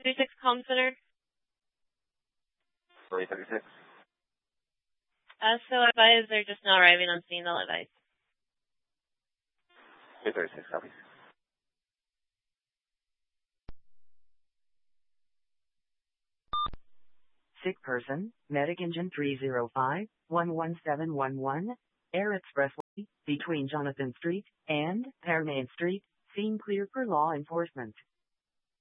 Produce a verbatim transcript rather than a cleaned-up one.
thirty-six Calm Center. three thirty-six. Uh, so advise they're just now arriving on scene. They'll advise. three thirty-six, copy. Sick person, medic engine three zero five, one one seven one one, Air Expressway, between Jonathan Street and Pearmain Street, scene clear for law enforcement.